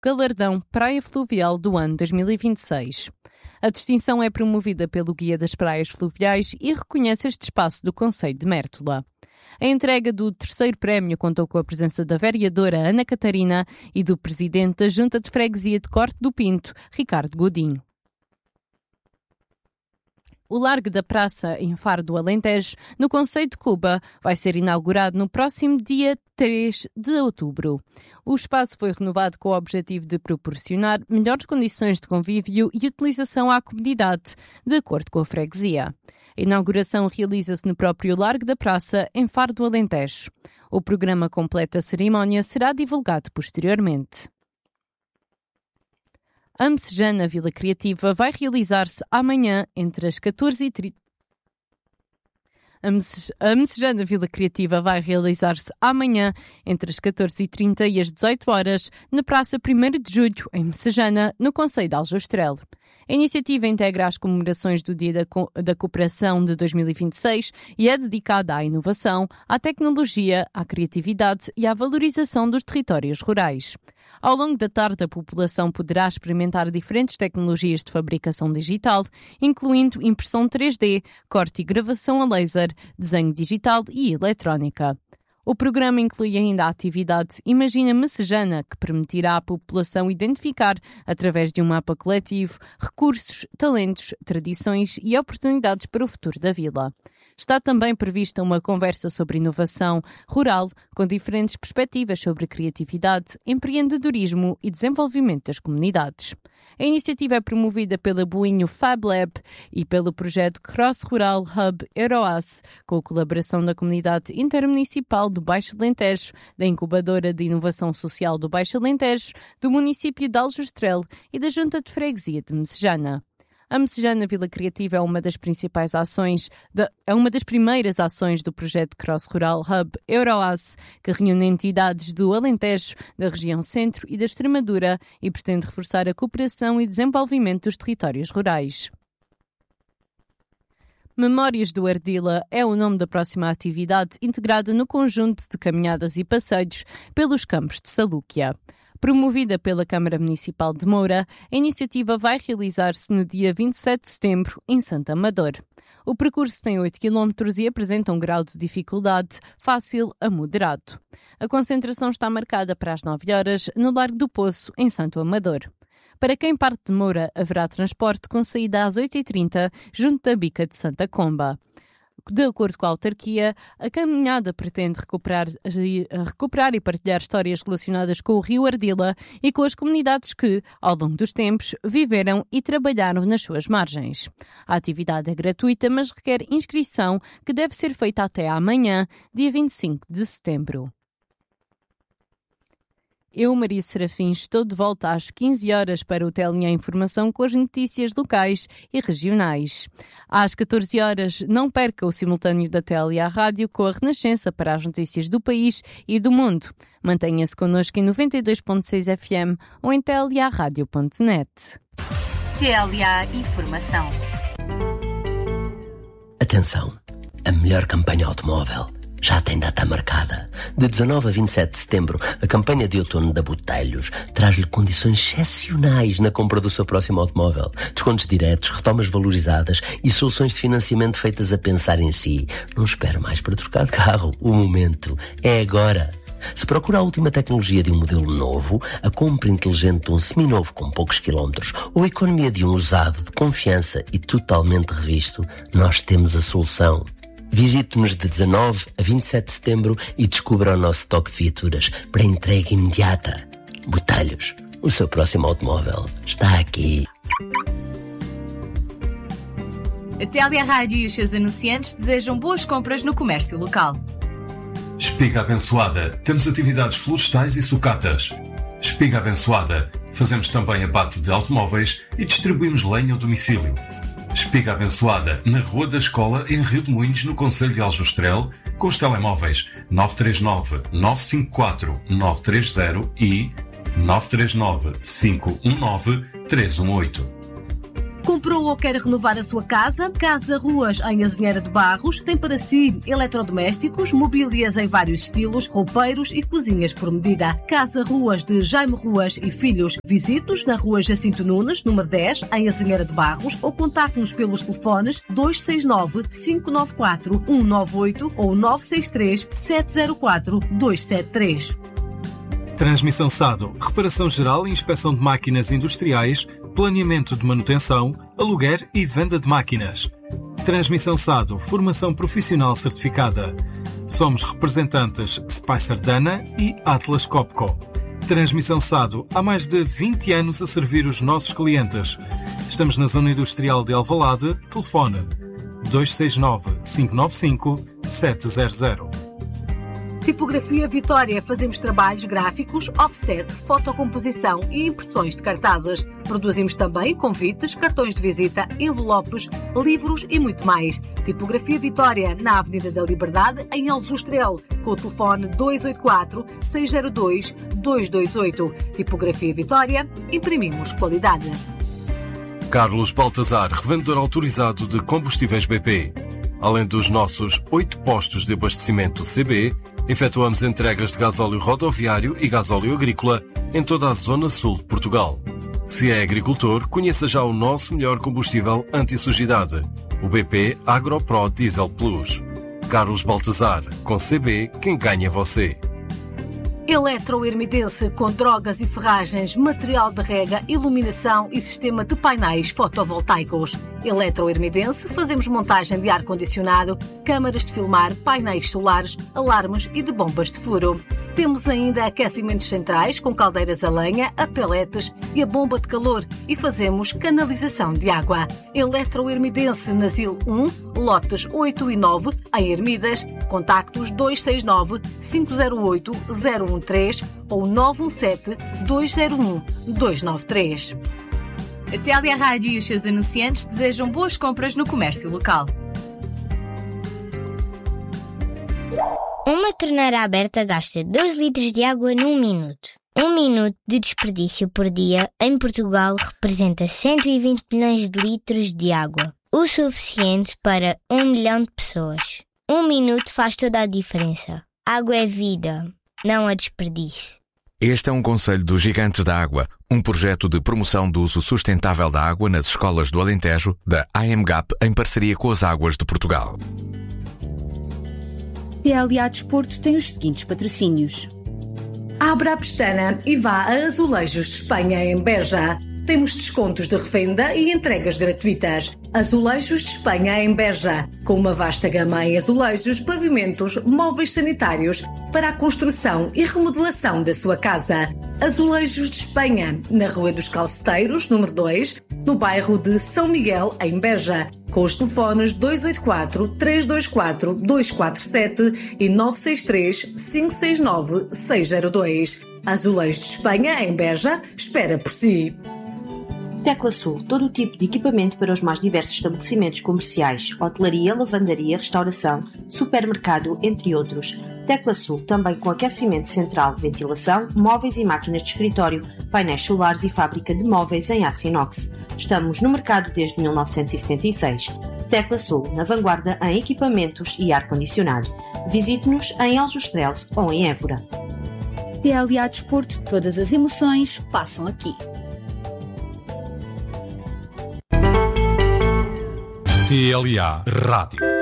galardão Praia Fluvial do ano 2026. A distinção é promovida pelo Guia das Praias Fluviais e reconhece este espaço do concelho de Mértola. A entrega do terceiro prémio contou com a presença da vereadora Ana Catarina e do presidente da Junta de Freguesia de Corte do Pinto, Ricardo Godinho. O Largo da Praça, em Faro do Alentejo, no concelho de Cuba, vai ser inaugurado no próximo dia 3 de outubro. O espaço foi renovado com o objetivo de proporcionar melhores condições de convívio e utilização à comunidade, de acordo com a freguesia. A inauguração realiza-se no próprio Largo da Praça, em Faro do Alentejo. O programa completo da cerimónia será divulgado posteriormente. A Messejana Vila Criativa vai realizar-se amanhã entre as 14h30. A Messejana Vila Criativa vai realizar-se amanhã entre as 14h30 e as 18h na Praça 1º de Julho, em Messejana, no concelho de Aljustrel. A iniciativa integra as comemorações do Dia da Cooperação de 2026 e é dedicada à inovação, à tecnologia, à criatividade e à valorização dos territórios rurais. Ao longo da tarde, a população poderá experimentar diferentes tecnologias de fabricação digital, incluindo impressão 3D, corte e gravação a laser, desenho digital e eletrónica. O programa inclui ainda a atividade Imagina Messejana, que permitirá à população identificar, através de um mapa coletivo, recursos, talentos, tradições e oportunidades para o futuro da vila. Está também prevista uma conversa sobre inovação rural, com diferentes perspectivas sobre criatividade, empreendedorismo e desenvolvimento das comunidades. A iniciativa é promovida pela Boinho Fab Lab e pelo projeto Cross Rural Hub Euroas, com a colaboração da Comunidade Intermunicipal do Baixo Alentejo, da Incubadora de Inovação Social do Baixo Alentejo, do município de Aljustrel e da Junta de Freguesia de Messejana. A Messejana Vila Criativa é uma das primeiras ações do projeto Cross Rural Hub Euroas, que reúne entidades do Alentejo, da região centro e da Extremadura e pretende reforçar a cooperação e desenvolvimento dos territórios rurais. Memórias do Ardila é o nome da próxima atividade integrada no conjunto de caminhadas e passeios pelos campos de Salúquia. Promovida pela Câmara Municipal de Moura, a iniciativa vai realizar-se no dia 27 de setembro, em Santo Amador. O percurso tem 8 km e apresenta um grau de dificuldade fácil a moderado. A concentração está marcada para as 9h no Largo do Poço, em Santo Amador. Para quem parte de Moura, haverá transporte com saída às 8h30, junto da Bica de Santa Comba. De acordo com a autarquia, a caminhada pretende recuperar e partilhar histórias relacionadas com o Rio Ardila e com as comunidades que, ao longo dos tempos, viveram e trabalharam nas suas margens. A atividade é gratuita, mas requer inscrição, que deve ser feita até amanhã, dia 25 de setembro. Eu, Maria Serafim, estou de volta às 15h para o Telinha Informação com as notícias locais e regionais. Às 14h, não perca o simultâneo da Telia Rádio com a Renascença para as notícias do país e do mundo. Mantenha-se connosco em 92.6 FM ou em teliaradio.net. TLA Informação. Atenção! A melhor campanha automóvel já tem data marcada. De 19 a 27 de setembro, a campanha de outono da Botelhos traz-lhe condições excepcionais na compra do seu próximo automóvel. Descontos diretos, retomas valorizadas e soluções de financiamento feitas a pensar em si. Não espere mais para trocar de carro. O momento é agora. Se procura a última tecnologia de um modelo novo, a compra inteligente de um seminovo com poucos quilómetros ou a economia de um usado de confiança e totalmente revisto, nós temos a solução. Visite-nos de 19 a 27 de setembro e descubra o nosso toque de viaturas para entrega imediata. Botelhos, o seu próximo automóvel está aqui. A Telia Rádio e os seus anunciantes desejam boas compras no comércio local. Espiga Abençoada. Temos atividades florestais e sucatas. Espiga Abençoada. Fazemos também abate de automóveis e distribuímos lenha ao domicílio. Espiga Abençoada, na Rua da Escola, em Rio de Moinhos, no concelho de Aljustrel, com os telemóveis 939-954-930 e 939-519-318. Comprou ou quer renovar a sua casa? Casa Ruas, em Azinheira de Barros, tem para si eletrodomésticos, mobílias em vários estilos, roupeiros e cozinhas por medida. Casa Ruas de Jaime Ruas e Filhos. Visite-nos na Rua Jacinto Nunes, número 10, em Azinheira de Barros, ou contacte-nos pelos telefones 269 594 198 ou 963 704 273. Transmissão SADO, reparação geral e inspeção de máquinas industriais, planeamento de manutenção, aluguer e venda de máquinas. Transmissão SADO, formação profissional certificada. Somos representantes Spicer Dana e Atlas Copco. Transmissão SADO, há mais de 20 anos a servir os nossos clientes. Estamos na zona industrial de Alvalade, telefone 269 595 700. Tipografia Vitória. Fazemos trabalhos gráficos, offset, fotocomposição e impressões de cartazes. Produzimos também convites, cartões de visita, envelopes, livros e muito mais. Tipografia Vitória, na Avenida da Liberdade, em Aljustrel, com o telefone 284 602 228. Tipografia Vitória, imprimimos qualidade. Carlos Baltazar, revendedor autorizado de combustíveis BP. Além dos nossos 8 postos de abastecimento CB, efetuamos entregas de gasóleo rodoviário e gasóleo agrícola em toda a zona sul de Portugal. Se é agricultor, conheça já o nosso melhor combustível anti-sujidade, o BP AgroPro Diesel Plus. Carlos Baltazar, com CB, quem ganha é você. Eletrohermidense, com drogas e ferragens, material de rega, iluminação e sistema de painéis fotovoltaicos. Eletrohermidense, fazemos montagem de ar-condicionado, câmaras de filmar, painéis solares, alarmes e de bombas de furo. Temos ainda aquecimentos centrais com caldeiras a lenha, a peletes e a bomba de calor e fazemos canalização de água. Eletrohermidense, Nasil 1, lotes 8 e 9, em Hermidas, contactos 269 508 013 ou 917 201 293. A Télia Rádio e os seus anunciantes desejam boas compras no comércio local. Uma torneira aberta gasta 2 litros de água num minuto. 1 minuto de desperdício por dia em Portugal representa 120 milhões de litros de água, o suficiente para 1 milhão de pessoas. 1 minuto faz toda a diferença. Água é vida, não a desperdício. Este é um conselho dos Gigantes da Água, um projeto de promoção do uso sustentável da água nas escolas do Alentejo, da AMGAP, em parceria com as Águas de Portugal. TLA Desporto tem os seguintes patrocínios. Abra a pestana e vá a Azulejos de Espanha, em Beja. Temos descontos de revenda e entregas gratuitas. Azulejos de Espanha, em Beja, com uma vasta gama em azulejos, pavimentos, móveis sanitários para a construção e remodelação da sua casa. Azulejos de Espanha, na Rua dos Calceteiros, número 2, no bairro de São Miguel, em Beja, com os telefones 284 324 247 e 963 569 602. Azulejos de Espanha, em Beja, espera por si. Tecla Sul, todo o tipo de equipamento para os mais diversos estabelecimentos comerciais, hotelaria, lavandaria, restauração, supermercado, entre outros. Tecla Sul, também com aquecimento central, ventilação, móveis e máquinas de escritório, painéis solares e fábrica de móveis em aço inox. Estamos no mercado desde 1976. Tecla Sul, na vanguarda em equipamentos e ar-condicionado. Visite-nos em Aljustrel ou em Évora. TLA Desporto, todas as emoções passam aqui. TLA Rádio.